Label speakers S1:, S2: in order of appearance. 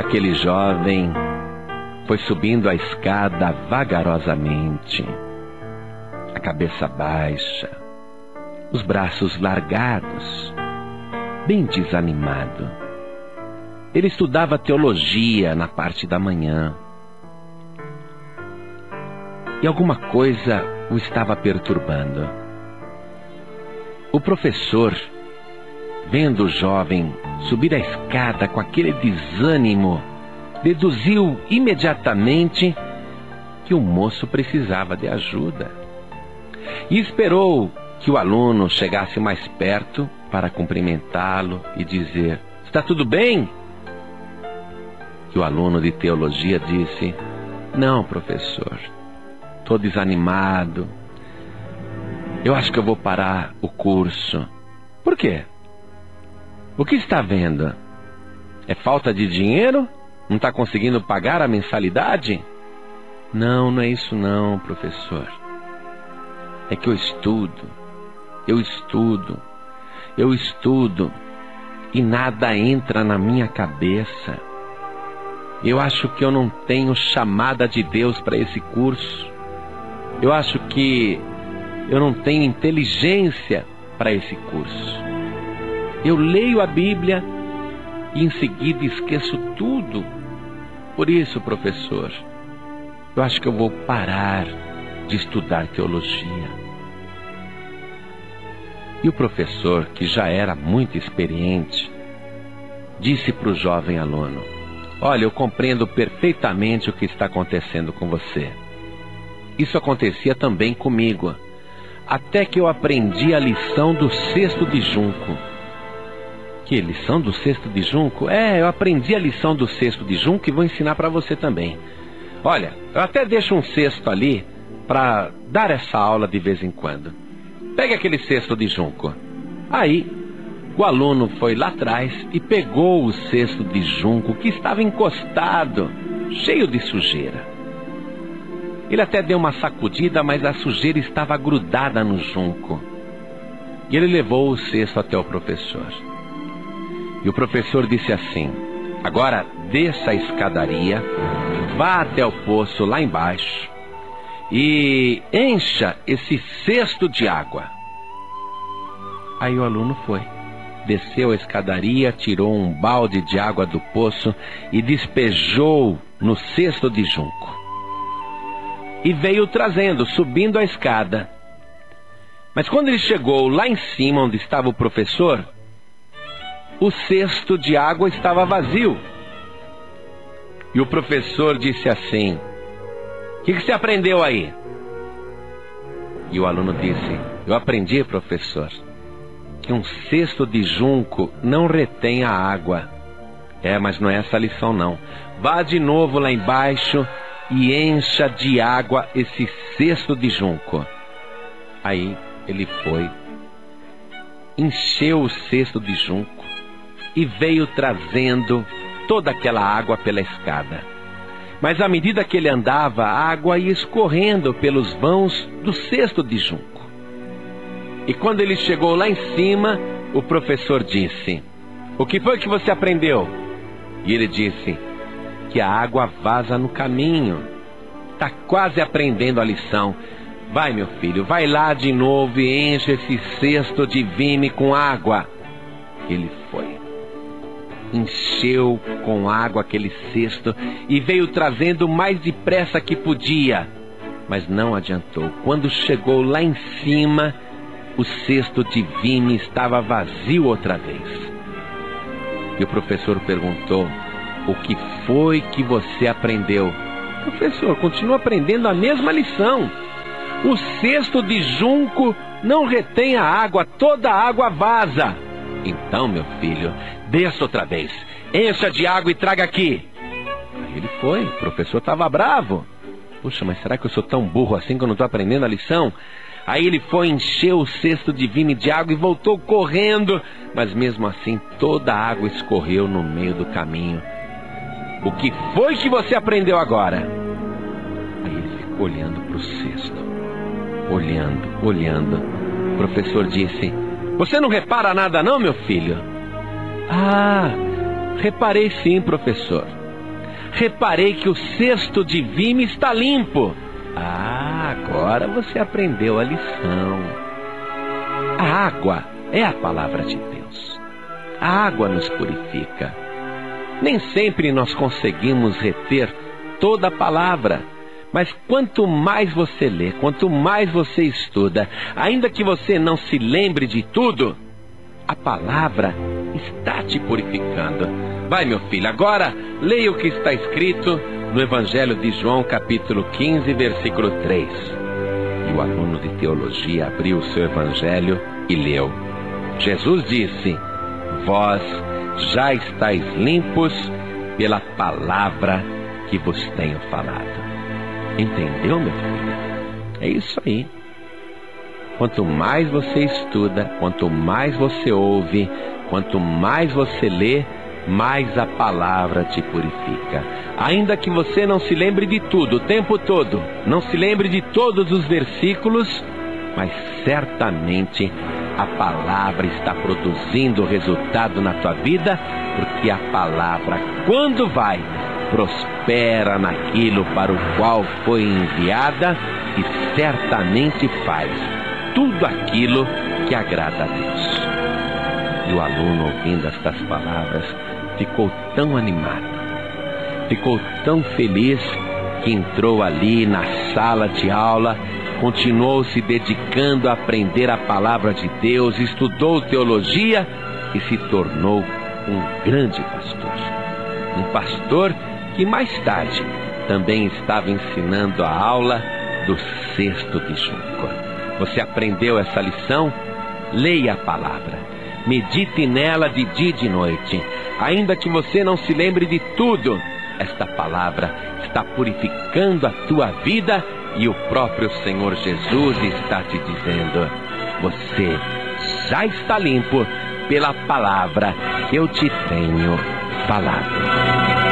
S1: aquele jovem foi subindo a escada vagarosamente, a cabeça baixa, os braços largados, bem desanimado. Ele estudava teologia na parte da manhã. E alguma coisa o estava perturbando. O professor, vendo o jovem subir a escada com aquele desânimo, deduziu imediatamente que o moço precisava de ajuda. E esperou que o aluno chegasse mais perto para cumprimentá-lo e dizer: "Está tudo bem?" E o aluno de teologia disse: "Não, professor, estou desanimado. Eu acho que eu vou parar o curso." "Por quê? O que está vendo? É falta de dinheiro? Não está conseguindo pagar a mensalidade?" "Não, não é isso não, professor. É que eu estudo e nada entra na minha cabeça. Eu acho que eu não tenho chamada de Deus para esse curso. Eu acho que eu não tenho inteligência para esse curso. Eu leio a Bíblia e em seguida esqueço tudo. Por isso, professor, eu acho que eu vou parar de estudar teologia." E o professor, que já era muito experiente, disse para o jovem aluno: "Olha, eu compreendo perfeitamente o que está acontecendo com você. Isso acontecia também comigo, até que eu aprendi a lição do cesto de junco." "Que lição do cesto de junco?" Eu aprendi a lição do cesto de junco e vou ensinar para você também. Olha, eu até deixo um cesto ali para dar essa aula de vez em quando. Pegue aquele cesto de junco." Aí, o aluno foi lá atrás e pegou o cesto de junco que estava encostado, cheio de sujeira. Ele até deu uma sacudida, mas a sujeira estava grudada no junco. E ele levou o cesto até o professor. E o professor disse assim: "Agora desça a escadaria, vá até o poço lá embaixo e encha esse cesto de água." Aí o aluno foi, desceu a escadaria, tirou um balde de água do poço e despejou no cesto de junco. E veio trazendo, subindo a escada. Mas quando ele chegou lá em cima, onde estava o professor, o cesto de água estava vazio. E o professor disse assim: "O que você aprendeu aí?" E o aluno disse: "Eu aprendi, professor, que um cesto de junco não retém a água." Mas não é essa a lição não. Vá de novo lá embaixo e encha de água esse cesto de junco." Aí ele foi, encheu o cesto de junco e veio trazendo toda aquela água pela escada. Mas à medida que ele andava, a água ia escorrendo pelos vãos do cesto de junco. E quando ele chegou lá em cima, o professor disse: "O que foi que você aprendeu?" E ele disse: "Que a água vaza no caminho. Está quase aprendendo a lição. Vai, meu filho, vai lá de novo e enche esse cesto de vime com água." Ele foi, encheu com água aquele cesto e veio trazendo o mais depressa que podia. Mas não adiantou. Quando chegou lá em cima, o cesto de vime estava vazio outra vez. E o professor perguntou: "O que foi que você aprendeu?" "Professor, continuo aprendendo a mesma lição. O cesto de junco não retém a água, toda a água vaza." "Então, meu filho, desça outra vez, encha de água e traga aqui." Aí ele foi, o professor estava bravo. "Puxa, mas será que eu sou tão burro assim que eu não estou aprendendo a lição?" Aí ele foi, encheu o cesto de vime de água e voltou correndo, mas mesmo assim toda a água escorreu no meio do caminho. "O que foi que você aprendeu agora?" Aí ele ficou olhando para o cesto, olhando. O professor disse: "Você não repara nada não, meu filho?" "Ah, reparei sim, professor. reparei que o cesto de vime está limpo. Ah, agora você aprendeu a lição. A água é a palavra de Deus. A água nos purifica. Nem sempre nós conseguimos reter toda a palavra, mas quanto mais você lê, quanto mais você estuda, ainda que você não se lembre de tudo, a palavra está te purificando. Vai, meu filho, agora leia o que está escrito no Evangelho de João, capítulo 15, versículo 3. E o aluno de teologia abriu o seu Evangelho e leu. Jesus disse: vós já estáis limpos pela palavra que vos tenho falado. Entendeu, meu filho? É isso aí. Quanto mais você estuda, quanto mais você ouve, quanto mais você lê, mais a palavra te purifica. Ainda que você não se lembre de tudo o tempo todo, não se lembre de todos os versículos, mas certamente a palavra está produzindo resultado na tua vida, porque a palavra, quando vai, prospera naquilo para o qual foi enviada e certamente faz tudo aquilo que agrada a Deus. E o aluno, ouvindo estas palavras, ficou tão animado, ficou tão feliz, que entrou ali na sala de aula, continuou se dedicando a aprender a palavra de Deus, estudou teologia e se tornou um grande pastor. Um pastor que mais tarde também estava ensinando a aula do cesto de junco. Você aprendeu essa lição? Leia a palavra, medite nela de dia e de noite. Ainda que você não se lembre de tudo, esta palavra está purificando a tua vida e o próprio Senhor Jesus está te dizendo: você já está limpo pela palavra que eu te tenho falado.